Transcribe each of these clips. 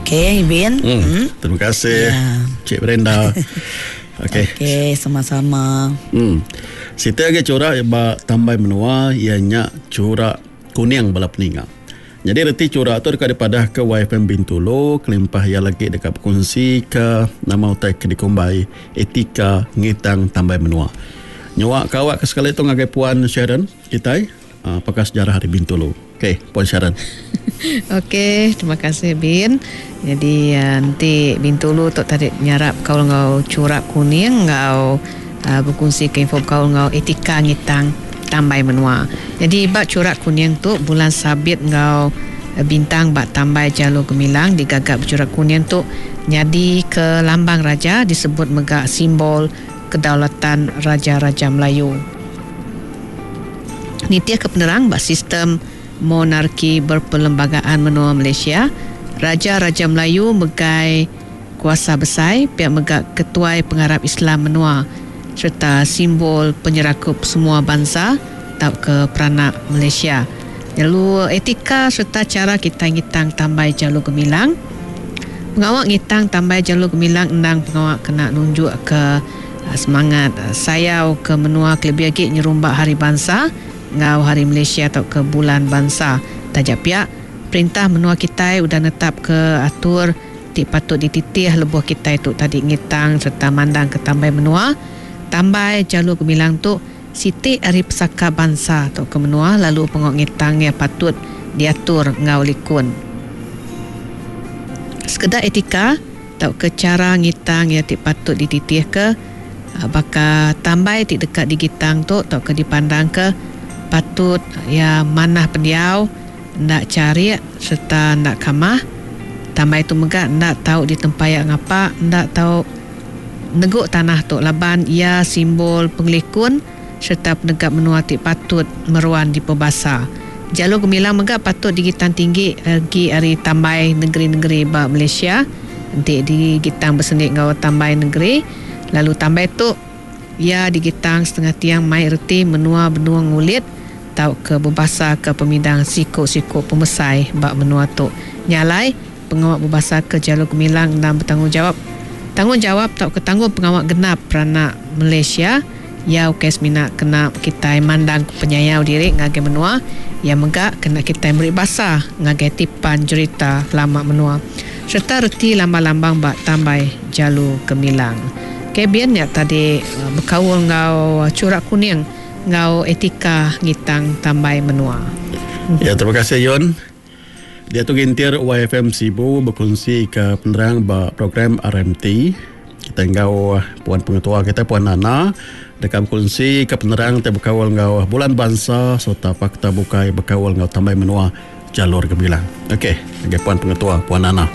Okey, Bin. Terima kasih, Cik Brenda. Okey, sama-sama. Siti agak corak ba tambah menua ianya corak kuning bala peninga. Jadi reti corak tu dekat daripada ke YFM Bintulu, kelimpah ya lagi dekat berkongsi ke nama utai ke dikombai etika ngitang tambah menua. Nyawa kawak ke sekali tu ngagai Puan Sharon kita pakar sejarah hari Bintulu. Okey, Puan Sharon. Okey, terima kasih Bin. Jadi nanti Bintulu tu tadi nyarap kau ngau corak kuning ngau berkongsi ke info kau ngau etika ngitang tambah menua. Jadi bak corak kuning tu bulan sabit ngau bintang bak tambah jalur gemilang digagap corak kuning tu nyadi ke lambang raja disebut megak simbol kedaulatan raja-raja Melayu. Nitiah ke penerang bak sistem monarki berperlembagaan menua Malaysia. Raja-raja Melayu megai kuasa besar pihak megak ketuai pengarap Islam menua serta simbol penyerakup semua bangsa atau ke peranak Malaysia. Lalu etika serta cara kita ngitang tambah jalur gemilang. Pengawak ngitang tambah jalur gemilang endang pengawak kena nunjuk ke semangat sayau ke menua kelebih lagi nyerumbak hari bangsa ngau hari Malaysia atau ke bulan bangsa. Tajak pihak perintah menua kita udah netap ke atur patut dititih lebuh kita itu tadi ngitang serta mandang ke tambah menua. Tambah jalur gemilang tu Siti hari pesaka bangsa atau ke menua lalu pengok ngitang yang patut diatur ngau likun. Sekedar etika atau ke cara ngitang yang patut dititih ke bakal tambah dekat digitang tu atau ke dipandang ke patut ya manah pendiau ndak cari serta ndak kamah. Tambah itu megak ndak tahu di tempat ngapa, ndak tahu neguk tanah tu laban ia simbol pengelikun serta penegak menua patut meruan di pebasa. Jalur gemilang megak patut digitan tinggi lagi hari tambah negeri-negeri bak Malaysia. Nanti digitang bersendik ngau tambah negeri. Lalu tambah itu ia digitang setengah tiang mai reti menua benua ngulit tau ke berbasa ke pemidang siko-siko pemesai bak menua tu. Nyalai pengawak berbasa ke jalur gemilang dan bertanggungjawab tak ketanggung pengawak genap peranak Malaysia ya ukes minat kena kita mandang penyayau diri ngagai menua yang megak kena kita beri basah ngagai tipan cerita lama menua serta reti lambang-lambang bak tambah jalur gemilang. Kebian ya tadi berkawal ngau corak kuning ngau etika ngitang tambah menua. Ya, terima kasih Yon. Dia tu gintir YFM Sibu berkongsi ke penerang program RMT. Kita ngau Puan Pengetua kita Puan Nana dekat berkongsi ke penerang te berkawal ngau bulan bangsa serta fakta bukai berkawal ngau tambah menua jalur gemilang. Okey, bagi Puan Pengetua Puan Nana.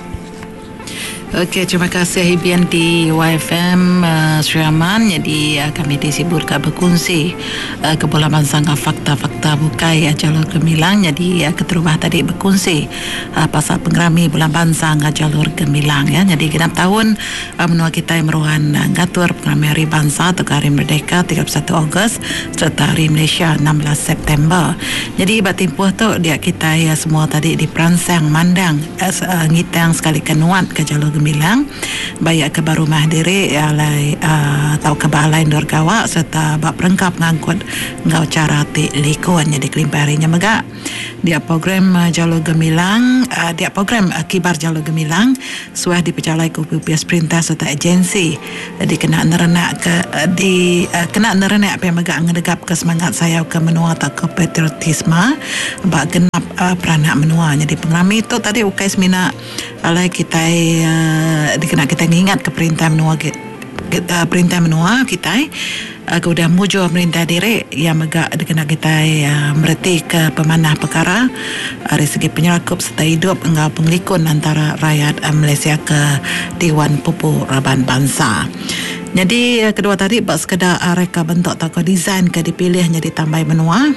Okey, terima kasih Hibian di YFM Sri Aman. Jadi kami disibur ke berkongsi ke bulan bangsa fakta-fakta bukai jalur gemilang. Jadi keterubah tadi berkongsi pasal pengerami bulan bangsa jalur gemilang ya. Jadi genap tahun menua kita yang meruan ngatur pengerami hari bangsa atau hari merdeka 31 Ogos serta hari Malaysia 16 September. Jadi batimpuh tu dia kita ya semua tadi diperansang mandang ngitang sekali kenuat ke jalur gemilang bayak ke baru mahdiri atau ke balai Ndor Gawak serta bak perengkap ngangkut ngau cara ti likun. Jadi kelimparinya megak dia program jalur gemilang dia program kibar jalur gemilang suah dipercalai ke PPS perintah serta agensi. Jadi kena nerenak ke kena nerenak apa megak ngedegap ke semangat saya ke menua atau ke patriotisme bak genap peranak menua. Jadi pengrami itu tadi ukai semina alai kita dikena kita ingat ke perintah menua kita udah mujo merintah diri yang megak dikena kita mereti ke pemanah perkara dari segi penyerakup serta hidup engau pengelikun antara rakyat Malaysia ke Dewan Pupu Raban Bangsa. Jadi kedua tadi bak sekedar reka bentuk atau desain ke dipilih jadi tambah menua.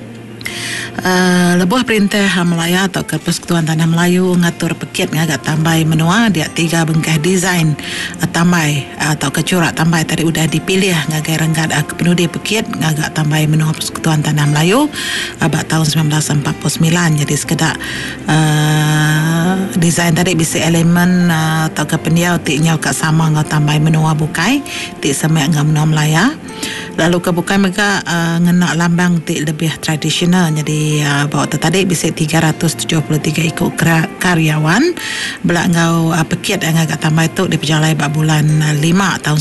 Lebuh perintah Melaya atau ke Persekutuan Tanah Melayu ngatur pekit ngagak tambah menua dia 3 bengkah desain tambah atau ke corak tambah tadi udah dipilih ngagai renggat kepenudi pekit ngagak tambah menua Persekutuan Tanah Melayu abad tahun 1949. Jadi sekedar design tadi bisi elemen atau ke pendiau ti nyau kat sama ngau tambai menua bukai ti semek ngau menua Melaya. Lalu ke bukai mereka ngena lambang ti lebih tradisional. Jadi bawa tadi bisi 373 ikut karyawan belak ngau pekit ngau kat tambai tu diperjalai bak bulan 5 tahun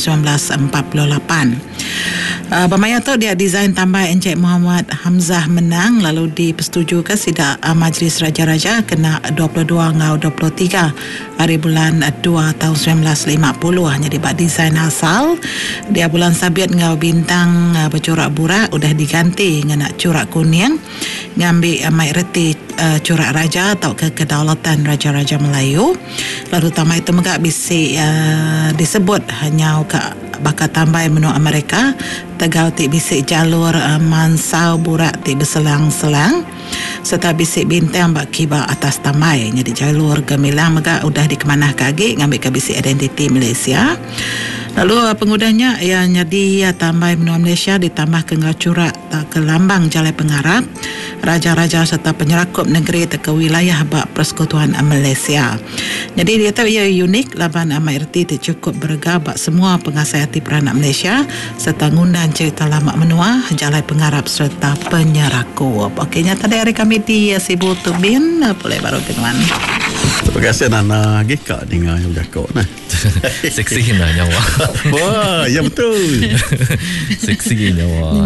1948. Pemaya tu dia design tambai Encik Muhammad Hamzah menang lalu dipersetujukan sidak Majlis Raja-Raja kena 22 ngau 23 hari bulan 2 tahun 1950. Jadi bak design asal dia bulan sabit ngau bintang bercorak burak udah diganti dengan corak kuning ngambil mai reti corak raja atau kedaulatan Raja-Raja Melayu. Lalu tamai itu megak bisi disebut hanya bakal tambai menua Amerika tegau ti bisik jalur mansau burak ti berselang-selang serta bisik bintang bak kibar atas tamai. Jadi jalur gemilang megak udah dikemanah kaki ngambil ke bisik identiti Malaysia. Lalu pengudahnya yang jadi tambai menua Malaysia ditambah ke corak ke lambang Jalai Pengarap raja-raja serta penyerakup negeri ke wilayah bak Persekutuan Malaysia. Jadi dia tahu ia unik laban MRT cukup berega bak semua pengasai hati peranak Malaysia serta ngundan cerita lama menua Jalai Pengarap serta penyerakup. Okey, nyata dari kami di Sibu Tubin boleh baru kenuan. Terima kasih Nana Gika dengan yang jago nah. Seksi lah nyawa. Wah, ya betul. Seksi nyawa.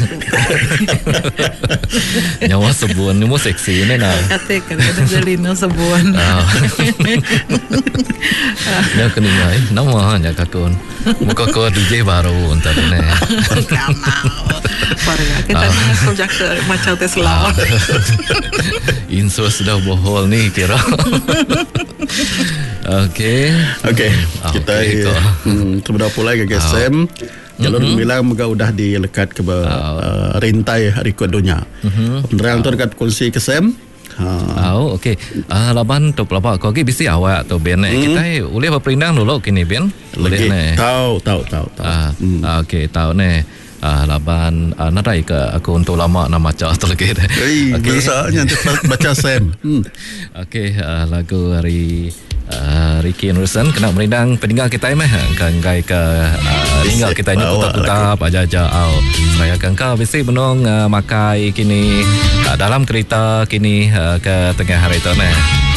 Nyawa sebuan ni mo seksi ni na. Katakan ada jalino sebuan. Nya keningai nama nya kakon. Muka ko DJ baru entar ni. Kita nak jaga macam Tesla. Inso sudah bohol ni kira. Okey. Kita terberapa lagi ke Sam. Jalur gemilang moga udah dilekat ke rintai rekod dunia. Penerang tu dekat kongsi ke Sam. Okey. Laban tu pelapa kau bisi awak atau ben kita boleh berperindang dulu kini ben. Boleh ni. Tahu. Okey, tahu ni. Laban narai ke aku untuk lama nama baca tu lagi. Okey. Biasanya baca Sam. Okey, lagu hari Ricky Anderson kena merindang peninggal kita kan gai ke tinggal kita ni tetap aja saya kan kau bisi benong makai kini dalam kereta kini ke tengah hari tu